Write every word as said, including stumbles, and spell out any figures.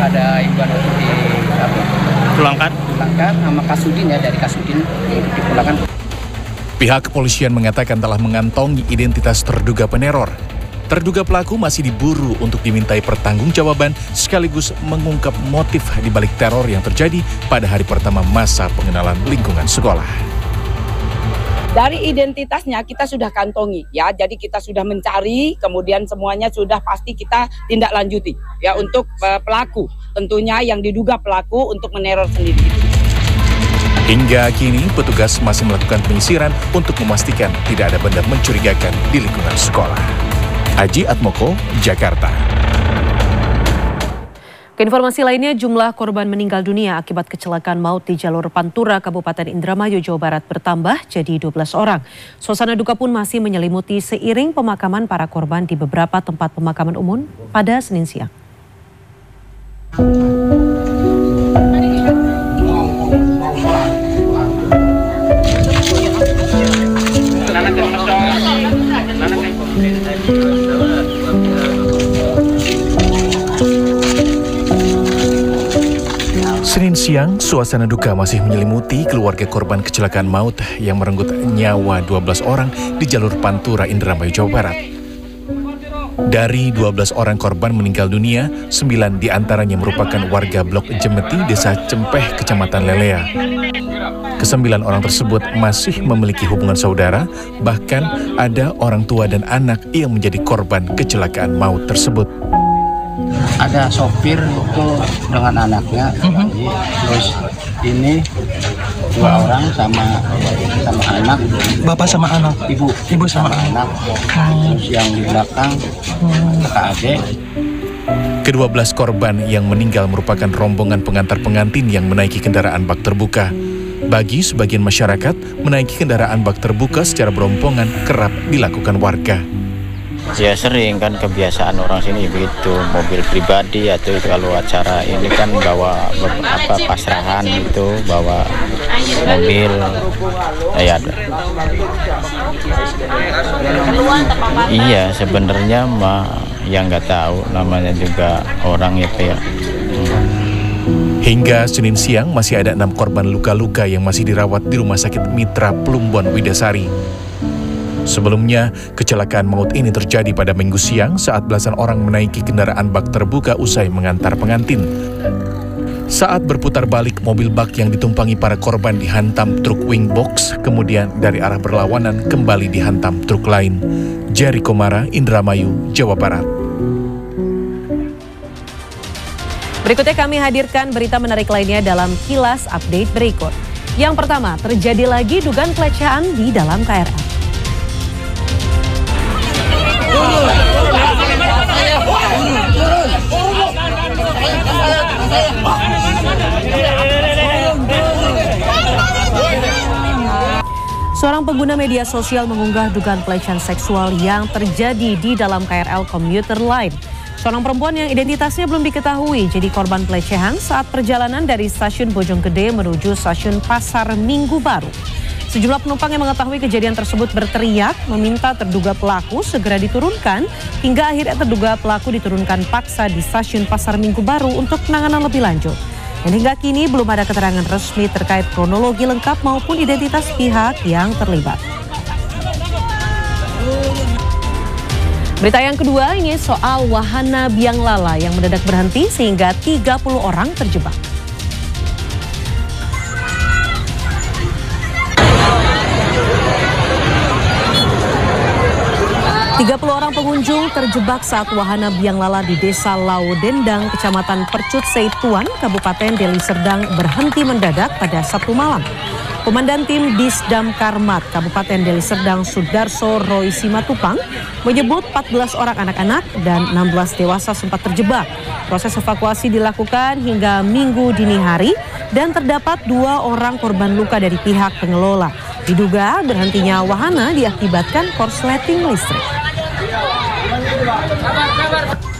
ada imbauan untuk dipulangkan, dipulangkan sama Kasudin ya dari Kasudin untuk dipulangkan. Pihak kepolisian mengatakan telah mengantongi identitas terduga peneror. Terduga pelaku masih diburu untuk dimintai pertanggungjawaban sekaligus mengungkap motif di balik teror yang terjadi pada hari pertama masa pengenalan lingkungan sekolah. Dari identitasnya kita sudah kantongi ya, jadi kita sudah mencari, kemudian semuanya sudah pasti kita tindak lanjuti ya untuk uh, pelaku, tentunya yang diduga pelaku untuk meneror sendiri. Hingga kini petugas masih melakukan penyisiran untuk memastikan tidak ada benda mencurigakan di lingkungan sekolah. Aji Atmoko, Jakarta. Keinformasi lainnya, jumlah korban meninggal dunia akibat kecelakaan maut di jalur Pantura, Kabupaten Indramayu, Jawa Barat bertambah jadi dua belas orang. Suasana duka pun masih menyelimuti seiring pemakaman para korban di beberapa tempat pemakaman umum pada Senin siang. Senin siang, suasana duka masih menyelimuti keluarga korban kecelakaan maut yang merenggut nyawa dua belas orang di jalur Pantura, Indramayu, Jawa Barat. Dari dua belas orang korban meninggal dunia, sembilan diantaranya merupakan warga Blok Jemeti, Desa Cempeh, Kecamatan Lelea. Kesembilan orang tersebut masih memiliki hubungan saudara, bahkan ada orang tua dan anak yang menjadi korban kecelakaan maut tersebut. Ada sopir itu dengan anaknya, mm-hmm. terus ini dua orang sama sama anak, bapak sama anak, ibu, ibu sama, sama anak, terus yang di belakang kakak adik. Kedua belas korban yang meninggal merupakan rombongan pengantar pengantin yang menaiki kendaraan bak terbuka. Bagi sebagian masyarakat, menaiki kendaraan bak terbuka secara berombongan kerap dilakukan warga. Ya sering kan, kebiasaan orang sini begitu, mobil pribadi atau itu kalau acara ini kan bawa apa pasrahan itu, bawa mobil ya ada. Iya sebenarnya mah yang nggak tahu namanya juga orang itu ya. Hingga Senin siang masih ada enam korban luka-luka yang masih dirawat di Rumah Sakit Mitra Plumbon Widasari. Sebelumnya, kecelakaan maut ini terjadi pada Minggu siang saat belasan orang menaiki kendaraan bak terbuka usai mengantar pengantin. Saat berputar balik, mobil bak yang ditumpangi para korban dihantam truk wing box, kemudian dari arah berlawanan kembali dihantam truk lain. Jari Komara, Indramayu, Jawa Barat. Berikutnya kami hadirkan berita menarik lainnya dalam Kilas Update berikut. Yang pertama, terjadi lagi dugaan pelecehan di dalam K R L. Seorang pengguna media sosial mengunggah dugaan pelecehan seksual yang terjadi di dalam K R L komuter lain. Seorang perempuan yang identitasnya belum diketahui jadi korban pelecehan saat perjalanan dari stasiun Bojonggede menuju stasiun Pasar Minggu Baru. Sejumlah penumpang yang mengetahui kejadian tersebut berteriak meminta terduga pelaku segera diturunkan, hingga akhirnya terduga pelaku diturunkan paksa di stasiun Pasar Minggu Baru untuk penanganan lebih lanjut. Dan hingga kini belum ada keterangan resmi terkait kronologi lengkap maupun identitas pihak yang terlibat. Berita yang kedua ini soal wahana biang lala yang mendadak berhenti sehingga tiga puluh orang terjebak. tiga puluh orang pengunjung terjebak saat wahana biang lala di Desa Laudendang, Kecamatan Percut Seituan, Kabupaten Deli Serdang berhenti mendadak pada Sabtu malam. Komandan Tim Disdam Karmat Kabupaten Deli Serdang Sudarso Roy Simatupang menyebut empat belas orang anak-anak dan enam belas dewasa sempat terjebak. Proses evakuasi dilakukan hingga Minggu dini hari dan terdapat dua orang korban luka dari pihak pengelola. Diduga berhentinya wahana diakibatkan korsleting listrik.